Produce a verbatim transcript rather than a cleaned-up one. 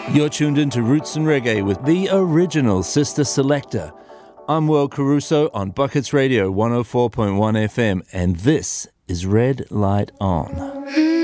You're tuned into Roots and Reggae with the original Sister Selector. I'm Will Caruso on Buckets Radio one oh four point one F M, and this is Red Light On.